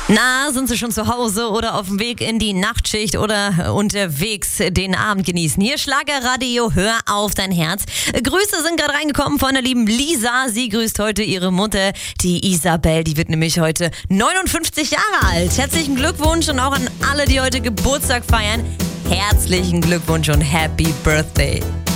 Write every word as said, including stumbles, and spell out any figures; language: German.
Na, sind Sie schon zu Hause oder auf dem Weg in die Nachtschicht oder unterwegs den Abend genießen? Hier Schlagerradio, hör auf dein Herz. Grüße sind gerade reingekommen von der lieben Lisa. Sie grüßt heute ihre Mutter, die Isabel. Die wird nämlich heute neunundfünfzig Jahre alt. Herzlichen Glückwunsch und auch an alle, die heute Geburtstag feiern. Herzlichen Glückwunsch und Happy Birthday.